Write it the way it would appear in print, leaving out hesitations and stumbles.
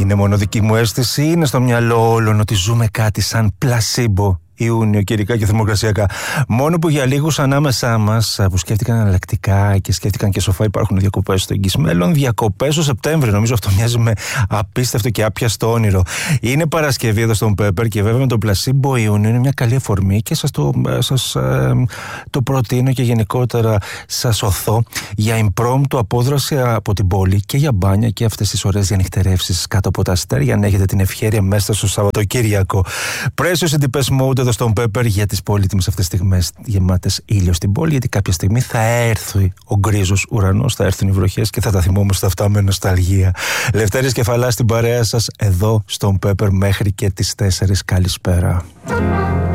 Είναι μόνο δική μου αίσθηση, είναι στο μυαλό όλων ότι ζούμε κάτι σαν πλασίμπο Ιούνιο, καιρικά και θερμοκρασιακά. Μόνο που για λίγους ανάμεσά μας που σκέφτηκαν εναλλακτικά και σκέφτηκαν και σοφά υπάρχουν διακοπές στο εγγύς μέλλον, διακοπές το Σεπτέμβριο. Νομίζω αυτό μοιάζει με απίστευτο και άπιαστο όνειρο. Είναι Παρασκευή εδώ στον Πέπερ και βέβαια με το πλασίμπο Ιούνιο είναι μια καλή αφορμή και σας το προτείνω και γενικότερα σας οθώ για impromptu απόδραση από την πόλη και για μπάνια και αυτές τις ωραίες διανυχτερεύσεις κάτω από τα αστέρια, αν έχετε την ευχέρεια μέσα στο Σαββατοκύριακο. Precious in Depeche Mode εδώ στον Πέπερ για τις πολύτιμες αυτές στιγμές γεμάτες ήλιο στην πόλη, γιατί κάποια στιγμή θα έρθει ο γκρίζος ουρανός, θα έρθουν οι βροχές και θα τα θυμόμαστε αυτά με νοσταλγία. Λευτέρης Κεφαλάς στην παρέα σας εδώ στον Πέπερ μέχρι και τις 4. Καλησπέρα.